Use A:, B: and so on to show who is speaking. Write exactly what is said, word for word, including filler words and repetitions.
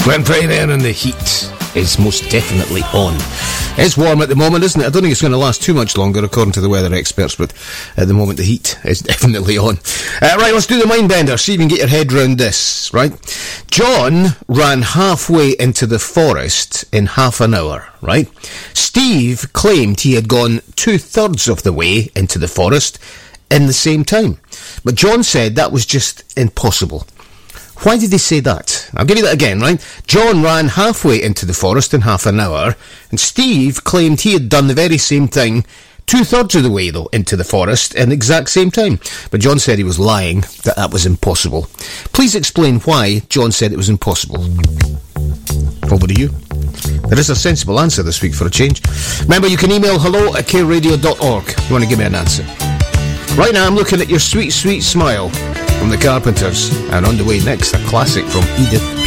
A: Glen Prairie there, and the heat is most definitely on. It's warm at the moment, isn't it? I don't think it's going to last too much longer, according to the weather experts, but at the moment the heat is definitely on. Uh, right, let's do the mind bender, see if you can get your head round this, right? John ran halfway into the forest in half an hour, right? Steve claimed he had gone two-thirds of the way into the forest in the same time. But John said that was just impossible. Why did he say that? I'll give you that again, right? John ran halfway into the forest in half an hour, and Steve claimed he had done the very same thing two-thirds of the way, though, into the forest in the exact same time. But John said he was lying, that that was impossible. Please explain why John said it was impossible. Over to you. There is a sensible answer this week for a change. Remember, you can email hello at k radio dot org if you want to give me an answer. Right now, I'm looking at your sweet, sweet smile from the Carpenters. And on the way next, a classic from Edith